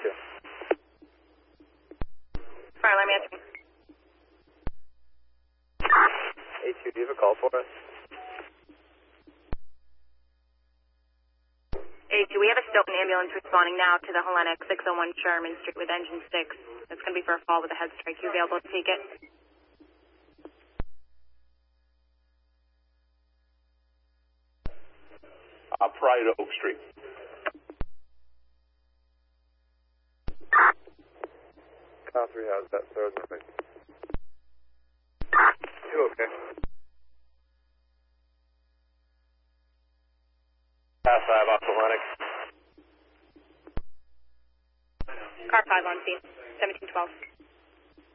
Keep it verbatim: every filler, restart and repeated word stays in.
two. Fire alarm answering. A two, do you have a call for us? A two, we have a Stoughton ambulance responding now to the Hellenic six oh one Sherman Street with engine six. It's going to be for a fall with a head strike. You available to take it? Uh, Pride Oak Street. Car three has that third moving. Two, okay. Pass five off Hellenic. Car five on scene, seventeen twelve.